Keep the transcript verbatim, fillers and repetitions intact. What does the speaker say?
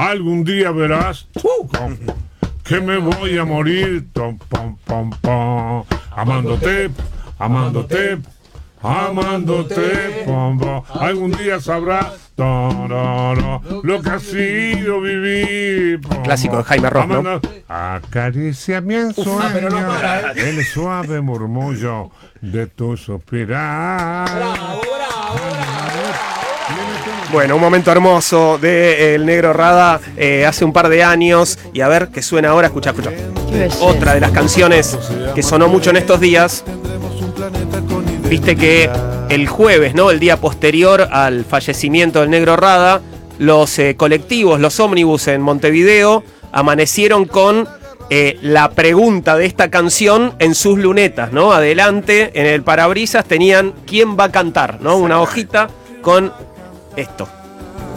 algún día verás que me voy a morir. Tom, pom, pom, pom. Amándote, amándote, amándote. Pom, pom. Algún día sabrás lo que ha sido vivir. Clásico de Jaime Ross, ¿no? Acaricia mi ensueño, ah, pero no para, ¿eh? El suave murmullo de tu suspirar. Bravo, bravo, bravo. Bueno, un momento hermoso de El Negro Rada eh, hace un par de años. Y a ver qué suena ahora, escucha, escucha. Otra de las canciones que sonó mucho en estos días. Viste que el jueves, ¿no? El día posterior al fallecimiento del Negro Rada, los eh, colectivos, los ómnibus en Montevideo amanecieron con eh, la pregunta de esta canción en sus lunetas, ¿no? Adelante, en el parabrisas tenían quién va a cantar, ¿no? Una hojita con esto.